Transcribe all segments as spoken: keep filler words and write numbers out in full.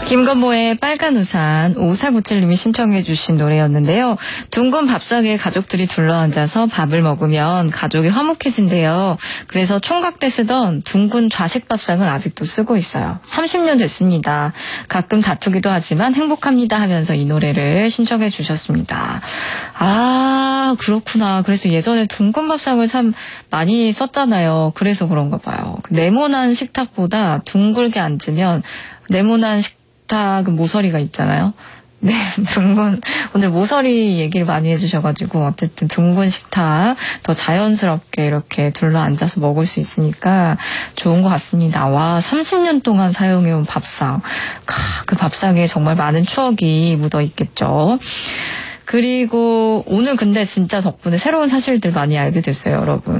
김건모의 빨간 우산, 오사구칠님이 신청해 주신 노래였는데요. 둥근 밥상에 가족들이 둘러앉아서 밥을 먹으면 가족이 화목해진대요. 그래서 총각 때 쓰던 둥근 좌식 밥상을 아직도 쓰고 있어요. 삼십 년 됐습니다. 가끔 다투기도 하지만 행복합니다 하면서 이 노래를 신청해 주셨습니다. 아, 그렇구나. 그래서 예전에 둥근 밥상을 참 많이 썼잖아요. 그래서 그런가 봐요. 네모난 식탁보다 둥글게 앉으면 네모난 식탁 그 모서리가 있잖아요. 네, 둥근, 오늘 모서리 얘기를 많이 해주셔가지고, 어쨌든 둥근 식탁, 더 자연스럽게 이렇게 둘러 앉아서 먹을 수 있으니까 좋은 것 같습니다. 와, 삼십 년 동안 사용해온 밥상. 그 밥상에 정말 많은 추억이 묻어 있겠죠. 그리고 오늘 근데 진짜 덕분에 새로운 사실들 많이 알게 됐어요, 여러분.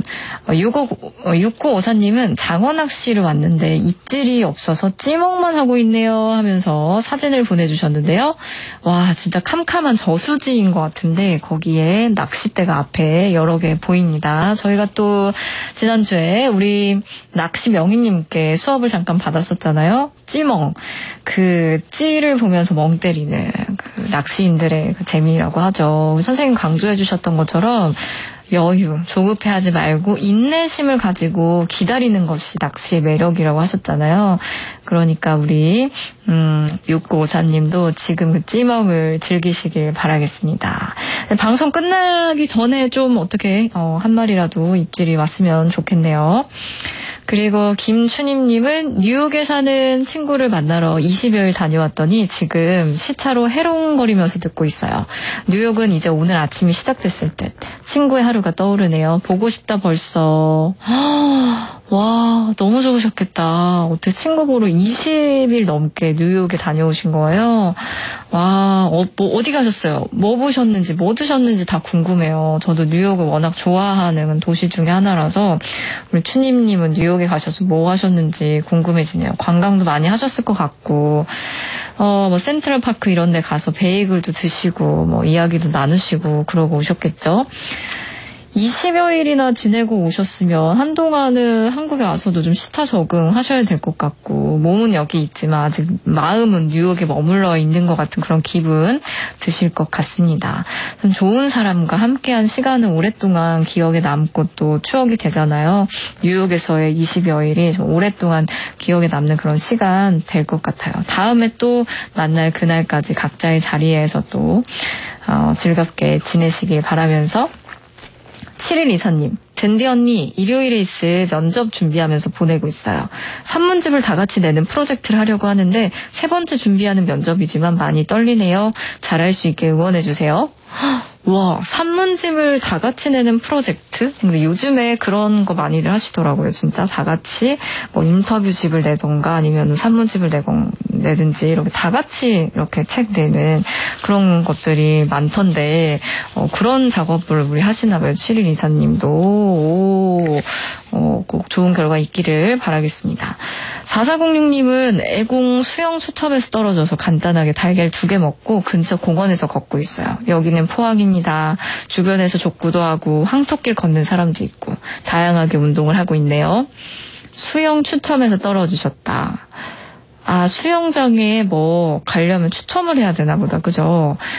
육구오사님은 장어낚시를 왔는데 입질이 없어서 찌먹만 하고 있네요 하면서 사진을 보내주셨는데요. 와, 진짜 캄캄한 저수지인 것 같은데 거기에 낚싯대가 앞에 여러 개 보입니다. 저희가 또 지난주에 우리 낚시 명희님께 수업을 잠깐 받았었잖아요. 찌멍. 그 찌를 보면서 멍 때리는 그 낚시인들의 그 재미라고 하죠. 선생님 강조해 주셨던 것처럼 여유, 조급해하지 말고 인내심을 가지고 기다리는 것이 낚시의 매력이라고 하셨잖아요. 그러니까 우리 음, 육구오사님도 지금 그 찌멍을 즐기시길 바라겠습니다. 방송 끝나기 전에 좀 어떻게 어, 한 마리라도 입질이 왔으면 좋겠네요. 그리고 김춘임님은 뉴욕에 사는 친구를 만나러 이십여일 다녀왔더니 지금 시차로 해롱거리면서 듣고 있어요. 뉴욕은 이제 오늘 아침이 시작됐을 듯. 친구의 하루가 떠오르네요. 보고 싶다 벌써. 와, 너무 좋으셨겠다. 어떻게 친구 보러 이십일 넘게 뉴욕에 다녀오신 거예요? 와, 어, 뭐, 어디 가셨어요? 뭐 보셨는지, 뭐 드셨는지 다 궁금해요. 저도 뉴욕을 워낙 좋아하는 도시 중에 하나라서, 우리 추님님은 뉴욕에 가셔서 뭐 하셨는지 궁금해지네요. 관광도 많이 하셨을 것 같고, 어, 뭐, 센트럴파크 이런 데 가서 베이글도 드시고, 뭐, 이야기도 나누시고, 그러고 오셨겠죠? 이십여일이나 지내고 오셨으면 한동안은 한국에 와서도 좀 시차 적응하셔야 될 것 같고 몸은 여기 있지만 아직 마음은 뉴욕에 머물러 있는 것 같은 그런 기분 드실 것 같습니다. 좀 좋은 사람과 함께한 시간은 오랫동안 기억에 남고 또 추억이 되잖아요. 뉴욕에서의 이십여일이 좀 오랫동안 기억에 남는 그런 시간 될 것 같아요. 다음에 또 만날 그날까지 각자의 자리에서 또 어, 즐겁게 지내시길 바라면서 칠일이사님, 댄디 언니, 일요일에 있을 면접 준비하면서 보내고 있어요. 산문집을 다 같이 내는 프로젝트를 하려고 하는데 세 번째 준비하는 면접이지만 많이 떨리네요. 잘할 수 있게 응원해주세요. 와, 산문집을 다 같이 내는 프로젝트? 근데 요즘에 그런 거 많이들 하시더라고요. 진짜 다 같이 뭐 인터뷰집을 내던가 아니면 산문집을 내건, 내든지 이렇게 다 같이 이렇게 책 내는 그런 것들이 많던데 어, 그런 작업을 우리 하시나 봐요. 칠일이사님도. 오, 어, 꼭 좋은 결과 있기를 바라겠습니다. 사사공육님은 애궁 수영 추첨에서 떨어져서 간단하게 달걀 두 개 먹고 근처 공원에서 걷고 있어요. 여기는 포항입니다. 주변에서 족구도 하고 항토길 걷는 사람도 있고 다양하게 운동을 하고 있네요. 수영 추첨에서 떨어지셨다. 아, 수영장에 뭐 가려면 추첨을 해야 되나 보다. 그죠?